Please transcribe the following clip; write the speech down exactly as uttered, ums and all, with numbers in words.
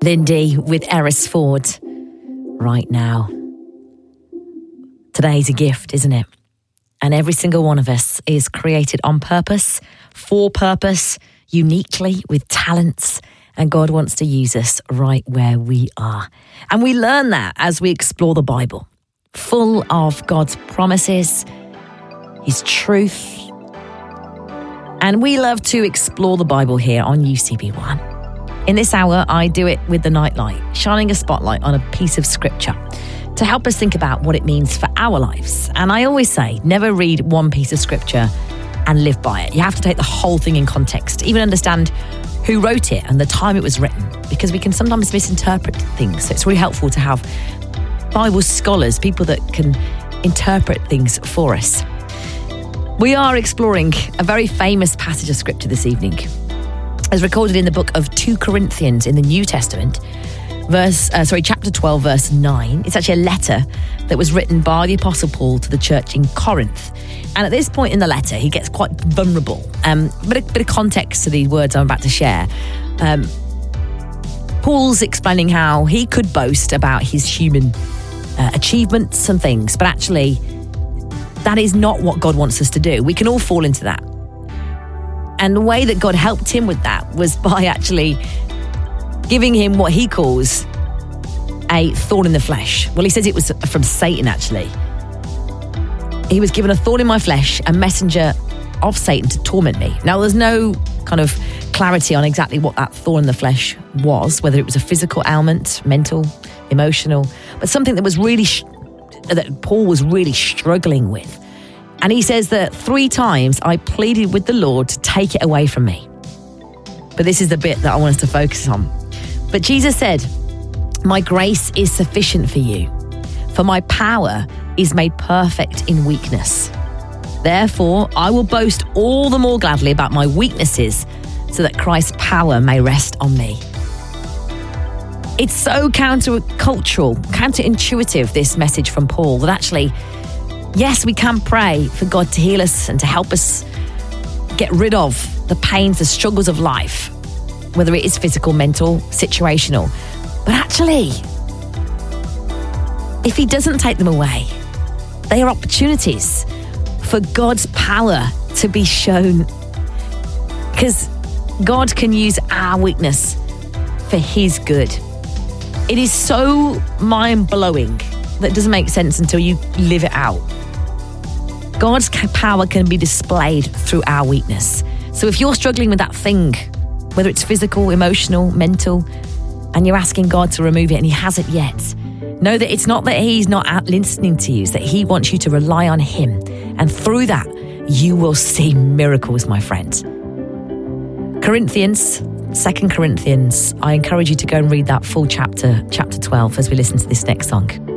Lindy with Erisford right now. Today's a gift, isn't it? And every single one of us is created on purpose, for purpose, uniquely, with talents. And God wants to use us right where we are. And we learn that as we explore the Bible, full of God's promises, His truth. And we love to explore the Bible here on U C B one. In this hour, I do it with the nightlight, shining a spotlight on a piece of scripture to help us think about what it means for our lives. And I always say, never read one piece of scripture and live by it. You have to take the whole thing in context, even understand who wrote it and the time it was written, because we can sometimes misinterpret things. So it's really helpful to have Bible scholars, people that can interpret things for us. We are exploring a very famous passage of scripture this evening, as recorded in the book of Second Corinthians in the New Testament, verse, uh, sorry, chapter twelve, verse nine. It's actually a letter that was written by the Apostle Paul to the church in Corinth. And at this point in the letter, he gets quite vulnerable. Um, but a bit of context to the words I'm about to share. Um, Paul's explaining how he could boast about his human uh, achievements and things, but actually, that is not what God wants us to do. We can all fall into that. And the way that God helped him with that was by actually giving him what he calls a thorn in the flesh. Well, he says it was from Satan, actually. He was given a thorn in my flesh, a messenger of Satan to torment me. Now, there's no kind of clarity on exactly what that thorn in the flesh was, whether it was a physical ailment, mental, emotional, but something that was really, sh- that Paul was really struggling with. And he says that three times I pleaded with the Lord to take it away from me. But this is the bit that I want us to focus on. But Jesus said, my grace is sufficient for you, for my power is made perfect in weakness. Therefore, I will boast all the more gladly about my weaknesses, so that Christ's power may rest on me. It's so countercultural, counterintuitive, this message from Paul, that actually, yes, we can pray for God to heal us and to help us get rid of the pains, the struggles of life, whether it is physical, mental, situational. But actually, if He doesn't take them away, they are opportunities for God's power to be shown. Because God can use our weakness for His good. It is so mind-blowing that it doesn't make sense until you live it out. God's power can be displayed through our weakness. So if you're struggling with that thing, whether it's physical, emotional, mental, and you're asking God to remove it and He hasn't yet, know that it's not that He's not out listening to you, it's that He wants you to rely on Him. And through that, you will see miracles, my friend. Corinthians, Second Corinthians, I encourage you to go and read that full chapter, chapter twelve, as we listen to this next song.